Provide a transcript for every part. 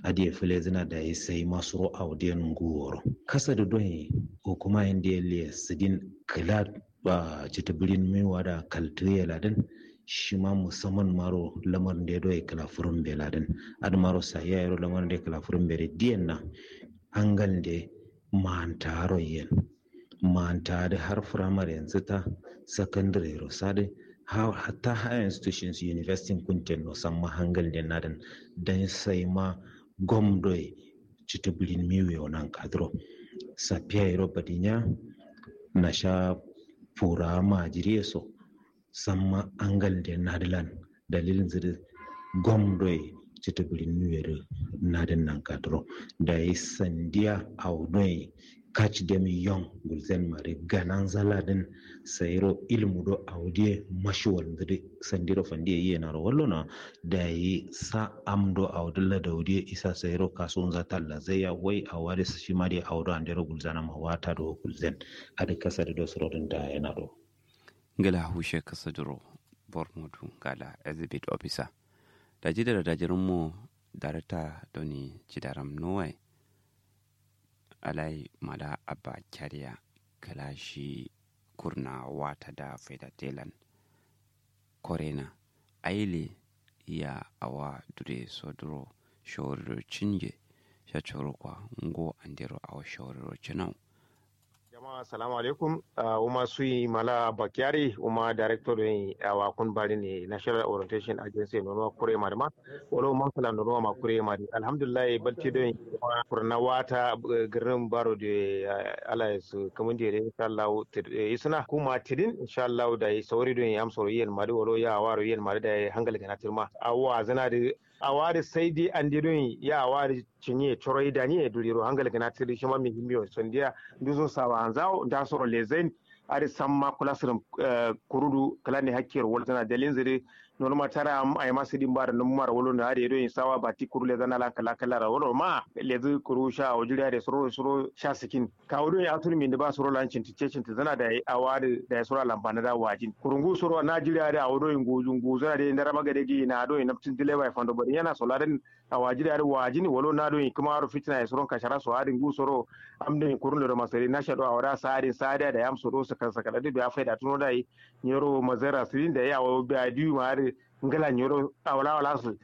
adiye fule zina da ya sai masu audiyan guworo kasa da don hukuma inda ya liya sidin kila ba citabirin mewa da kaltuye ladin shi ma musamman maro lamar da ya doye kalafurin beladin ad maro saya yaro lamar da kalafurin bere diyan na hangal da manta yen manta da har firamare yanzu ta secondary rosade hatta higher institutions university kunten no samma hangal da nadan dan sai ma gomdoy citabirin mewa nan kadro sapiya yaro badinya na sha fura majiriye so samma angal de nadalan dalilin ziri gomdoy citabirin nuyere nadan nan kadro da yi sandiya aunoy catch them young gulzen mari ganan zaladin sayro ilmu do audiye mashuwal ziri sandiro fandiye yi na rawallo na da yi sa amdo audilla da audiye isa sayro kasuwan zatalla zai ya wai a wari shi ma dai audo andero gulzana ma wata do gulzen adi kasa da dosu rodin da yana do ngala hushe kasaduro bormodu gala exhibit officer da jidara da jirinmu darata doni jidaram nowai alai mala abba kyariya kalashi kurna wata da faida telan korena aile ya awa dure soduro shawaro cinje shachoro kwa ngo andero awa shawaro cinau. Jama'a assalamu alaikum. Uma sui mala bakyari uma director ne wa kun bari ne National Orientation Agency no kure marma wala man kala no ma kure mari alhamdulillah balti do kurna wata garin baro de Allah su kamun de insha Allah isna kuma tidin insha Allah da sauri do am so yen mari wala ya waro yen mari da hangal kana tirma awa zana de awari sai dai an dirin ya awari cinye choroi da ni duriro hangal kana tiri shima mi himmiyo sondiya duzo sawa anzao da soro lezen ari samma kulasirum kurudu kalani hakkir woltana dalin zire non ma tara am ay masidi mbar no mara wolo na ari do sawa bati kurule zana la kala kala ra wolo ma lezu kurusha o jiri ari soro sha sikin kawdo ya tuni min da ba soro lancin ticecin zana da awari da soro lambana da wajin kurungu soro na jiri ari awdo nguzu zana da ndara magade gi na do naftin dileba fando bari yana soladen awajiri ari wajin wolo na do kuma aro fitna ya soro kashara so ari ngu soro amde kurunle do masari na shado awara sari sada da yam soro saka da ya faida tuno dai nyoro mazara sirin da ya wo ba diu mari ngala nyoro awala su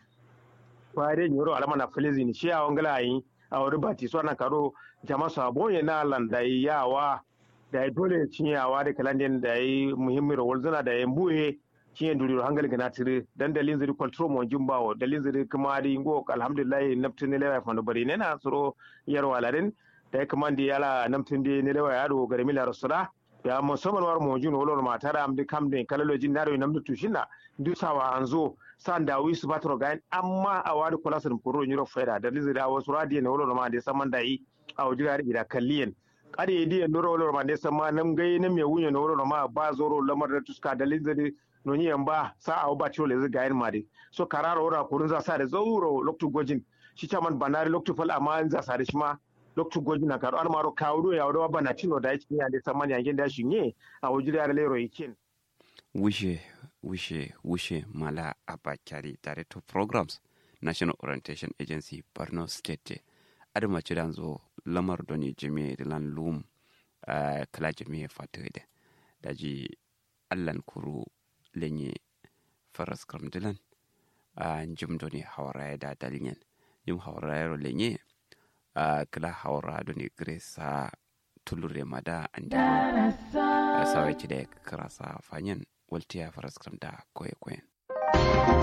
fare nyoro alama na filezi ni shi awon ngala yi awori bati so na karo jama so abonye na landa yawa da dole cinyawa da kalandin da yi muhimmin rawar zana da mbuye cinye duriro hangali gana tire dan dalin zuri control mo jumbawo dalin zuri kuma di ngo alhamdulillah naptine lewa fando bari ne na soro yarwa laden da kuma di yala naptinde ne lewa yaro garmi la rasula ya musamman war mo jun wolo ma tara am de kamde kalalojin naro namdu tushina du sawa anzo san da wisu batro gain amma a wadi kulasin puro nyiro faida dalin zuri awo suradi ne wolo ma de saman dai awo jira ida kalliyen kade yidi en doro wolo ma de sama nam gai nam me wunyo no wolo ma ba zoro lamar da tuska dalin zuri no ni ba sa awo ba chole zai gain ma de so kararo ora kurun za sa da zauro loktu gojin shi chaman banari loktu fal amma za sa da shi ma loktu goji na karo almaro kawdo ya wado bana tino da yake ya da saman yangen da shi ne a wujiri ya lero yikin wishe mala abakari director programs National Orientation Agency Borno State adama cidan zo lamar doni jimi dilan lum kala jimi fatide daji allan kuru lenye faras kram dilan jim doni hawara da dalingen jim hawara lenye kala haura doni gresa tulure mada andiro sawaci da karasa fanyen waltiya faras kram da koyen